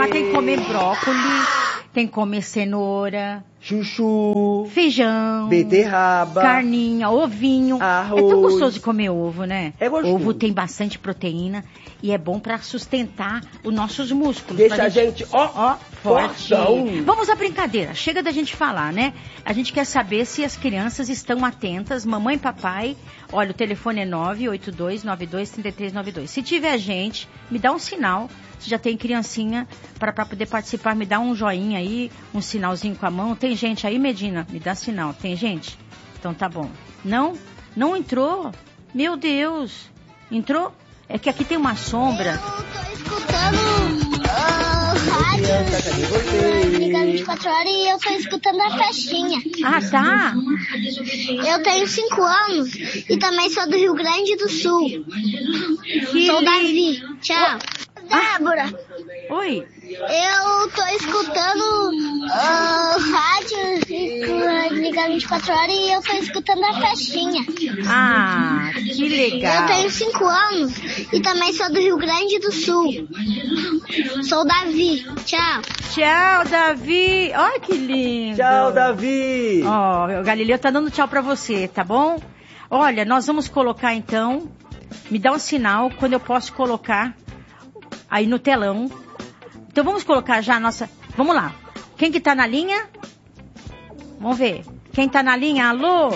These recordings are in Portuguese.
Ah, tem que comer brócolis, tem que comer cenoura, chuchu, feijão, beterraba, carninha, ovinho. arroz. É tão gostoso de comer ovo, né? É gostoso. Ovo tem bastante proteína e é bom pra sustentar os nossos músculos. Deixa a gente, ó, forte. fortão. Vamos à brincadeira. Chega da gente falar, né? A gente quer saber se as crianças estão atentas. Mamãe e papai, olha, o telefone é 982923392. Se tiver gente, me dá um sinal. Se já tem criancinha para poder participar, me dá um joinha aí, um sinalzinho com a mão. Tem gente aí, Medina? Me dá sinal. Tem gente? Então tá bom. Não? Não entrou? Meu Deus. Entrou? É que aqui tem uma sombra. Eu tô escutando rádio ligado 24 horas e eu tô escutando a festinha. Ah, tá. Eu tenho 5 anos e também sou do Rio Grande do Sul. Sou Davi. Tchau. Débora. Oi. Eu tô escutando rádio ligado 24 horas e eu tô escutando a festinha. Ah, que legal. Eu tenho 5 anos e também sou do Rio Grande do Sul. Sou Davi. Tchau. Tchau, Davi. Olha que lindo. Tchau, Davi. Ó, o Galileu tá dando tchau pra você, tá bom? Olha, nós vamos colocar então, me dá um sinal quando eu posso colocar aí no telão. Então vamos colocar já a nossa... Vamos lá. Quem que tá na linha? Vamos ver. Quem tá na linha? Alô?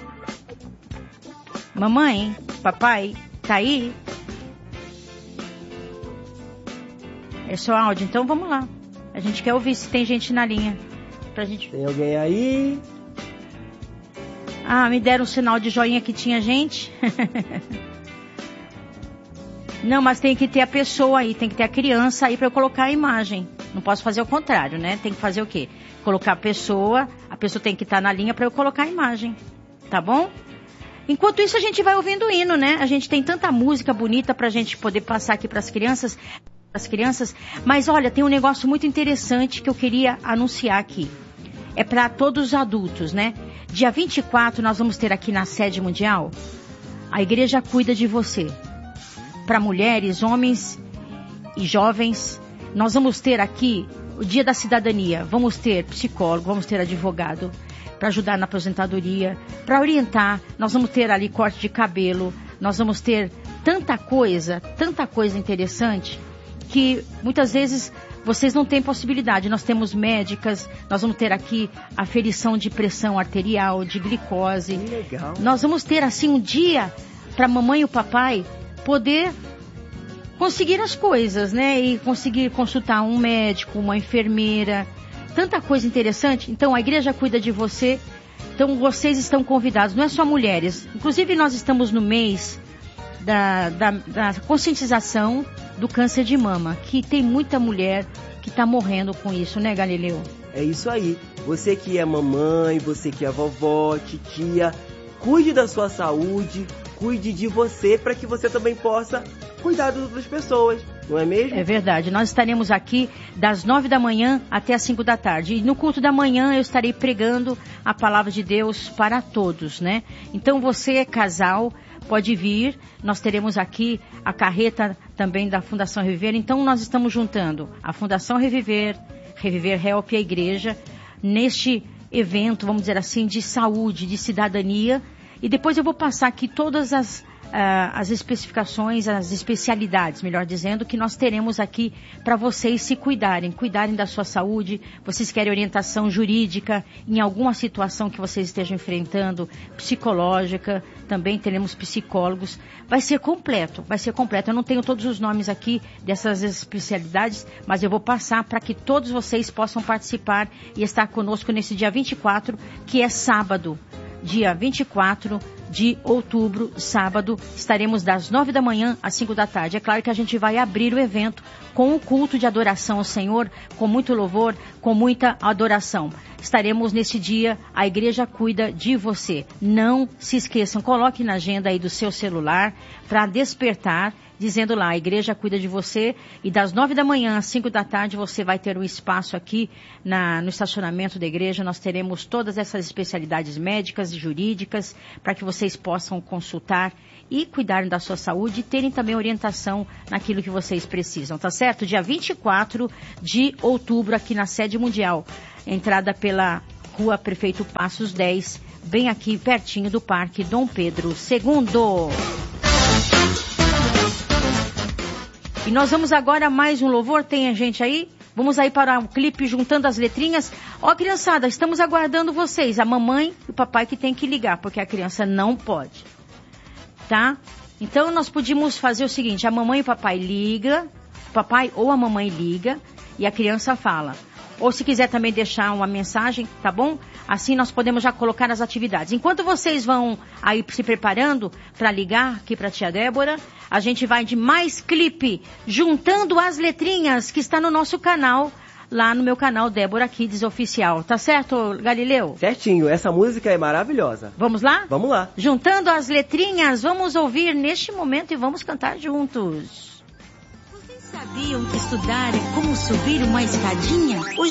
Mamãe? Papai? Tá aí? É só áudio, então vamos lá. A gente quer ouvir se tem gente na linha. Pra gente... Tem alguém aí? Ah, me deram um sinal de joinha que tinha gente. Não, mas tem que ter a pessoa aí, tem que ter a criança aí pra eu colocar a imagem. Não posso fazer o contrário, né? Tem que fazer o quê? Colocar a pessoa tem que estar na linha pra eu colocar a imagem. Tá bom? Enquanto isso, a gente vai ouvindo o hino, né? A gente tem tanta música bonita pra gente poder passar aqui pras crianças. Mas olha, tem um negócio muito interessante que eu queria anunciar aqui. É pra todos os adultos, né? Dia 24, nós vamos ter aqui na sede mundial, a igreja cuida de você. Para mulheres, homens e jovens, nós vamos ter aqui o dia da cidadania. Vamos ter psicólogo, vamos ter advogado para ajudar na aposentadoria, para orientar. Nós vamos ter ali corte de cabelo, nós vamos ter tanta coisa interessante que muitas vezes vocês não têm possibilidade. Nós temos médicas, nós vamos ter aqui aferição de pressão arterial, de glicose. Que legal. Nós vamos ter assim um dia para a mamãe e o papai poder conseguir as coisas, né? E conseguir consultar um médico, uma enfermeira, tanta coisa interessante. Então a igreja cuida de você. Então vocês estão convidados, não é só mulheres. Inclusive nós estamos no mês da conscientização do câncer de mama, que tem muita mulher que está morrendo com isso, né, Galileu? É isso aí. Você que é mamãe, você que é vovó, titia, cuide da sua saúde, cuide de você para que você também possa cuidar das outras pessoas, não é mesmo? É verdade. Nós estaremos aqui das 9 da manhã até as 5 da tarde. E no culto da manhã eu estarei pregando a palavra de Deus para todos, né? Então você, casal, pode vir. Nós teremos aqui a carreta também da Fundação Reviver. Então nós estamos juntando a Fundação Reviver, Reviver Help e a igreja neste evento, vamos dizer assim, de saúde, de cidadania. E depois eu vou passar aqui todas as especificações, as especialidades, melhor dizendo, que nós teremos aqui para vocês se cuidarem da sua saúde. Vocês querem orientação jurídica em alguma situação que vocês estejam enfrentando, psicológica, também teremos psicólogos. Vai ser completo. Eu não tenho todos os nomes aqui dessas especialidades, mas eu vou passar para que todos vocês possam participar e estar conosco nesse dia 24, que é sábado. Dia 24 de outubro, sábado, estaremos das 9 da manhã às 5 da tarde. É claro que a gente vai abrir o evento com o culto de adoração ao Senhor, com muito louvor, com muita adoração. Estaremos nesse dia, a igreja cuida de você. Não se esqueçam, coloque na agenda aí do seu celular para despertar dizendo lá, a igreja cuida de você e das 9 da manhã às 5 da tarde você vai ter um espaço aqui no estacionamento da igreja. Nós teremos todas essas especialidades médicas e jurídicas para que vocês possam consultar e cuidarem da sua saúde e terem também orientação naquilo que vocês precisam, tá certo? Dia 24 de outubro aqui na sede mundial, entrada pela Rua Prefeito Passos 10, bem aqui pertinho do Parque Dom Pedro II. E nós vamos agora a mais um louvor, tem a gente aí? Vamos aí para um clipe juntando as letrinhas. Ó, criançada, estamos aguardando vocês, a mamãe e o papai que tem que ligar, porque a criança não pode, tá? Então nós podíamos fazer o seguinte, a mamãe e o papai liga, o papai ou a mamãe liga e a criança fala. Ou se quiser também deixar uma mensagem, tá bom? Assim nós podemos já colocar as atividades. Enquanto vocês vão aí se preparando para ligar aqui para a tia Débora, a gente vai de mais clipe, juntando as letrinhas que está no nosso canal, lá no meu canal Débora Kids Oficial. Tá certo, Galileu? Certinho, essa música é maravilhosa. Vamos lá? Vamos lá. Juntando as letrinhas, vamos ouvir neste momento e vamos cantar juntos. Vocês sabiam que estudar é como subir uma escadinha?